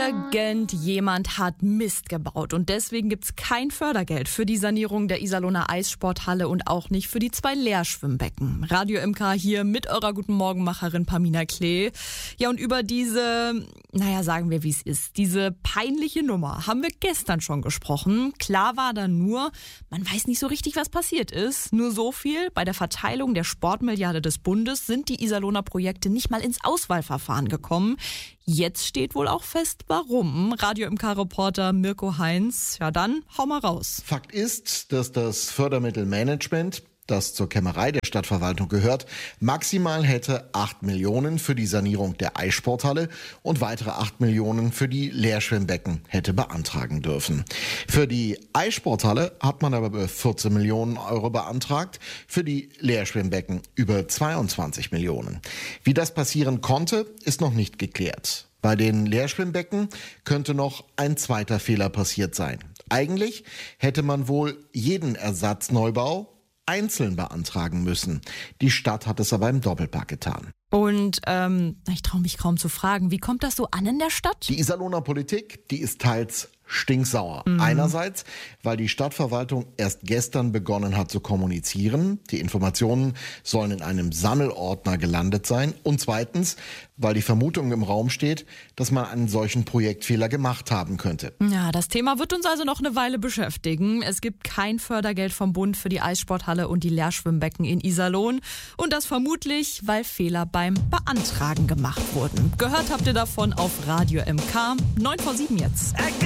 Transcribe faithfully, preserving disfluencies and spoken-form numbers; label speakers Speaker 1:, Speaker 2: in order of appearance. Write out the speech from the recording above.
Speaker 1: Irgendjemand hat Mist gebaut und deswegen gibt's kein Fördergeld für die Sanierung der Iserlohner Eissporthalle und auch nicht für die zwei Leerschwimmbecken. Radio M K hier mit eurer Guten Morgenmacherin Pamina Klee. Ja, und über diese, naja, sagen wir wie es ist, diese peinliche Nummer haben wir gestern schon gesprochen. Klar war da nur, man weiß nicht so richtig, was passiert ist. Nur so viel, bei der Verteilung der Sportmilliarde des Bundes sind die Iserlohner Projekte nicht mal ins Auswahlverfahren gekommen. Jetzt steht wohl auch fest, warum. Radio M K-Reporter Mirko Heinz, ja dann, hau mal raus.
Speaker 2: Fakt ist, dass das Fördermittelmanagement, das zur Kämmerei der Stadtverwaltung gehört, maximal hätte acht Millionen für die Sanierung der Eissporthalle und weitere acht Millionen für die Leerschwimmbecken hätte beantragen dürfen. Für die Eissporthalle hat man aber über vierzehn Millionen Euro beantragt, für die Leerschwimmbecken über zweiundzwanzig Millionen. Wie das passieren konnte, ist noch nicht geklärt. Bei den Leerschwimmbecken könnte noch ein zweiter Fehler passiert sein. Eigentlich hätte man wohl jeden Ersatzneubau einzeln beantragen müssen. Die Stadt hat es aber im Doppelpack getan.
Speaker 1: Und ähm, ich traue mich kaum zu fragen, wie kommt das so an in der Stadt?
Speaker 2: Die Iserlohner Politik, die ist teils stinksauer.
Speaker 1: Mhm.
Speaker 2: Einerseits, weil die Stadtverwaltung erst gestern begonnen hat zu kommunizieren. Die Informationen sollen in einem Sammelordner gelandet sein. Und zweitens, weil die Vermutung im Raum steht, dass man einen solchen Projektfehler gemacht haben könnte.
Speaker 1: Ja, das Thema wird uns also noch eine Weile beschäftigen. Es gibt kein Fördergeld vom Bund für die Eissporthalle und die Leerschwimmbecken in Iserlohn. Und das vermutlich, weil Fehler beim Beantragen gemacht wurden. Gehört habt ihr davon auf Radio M K. neun vor sieben jetzt.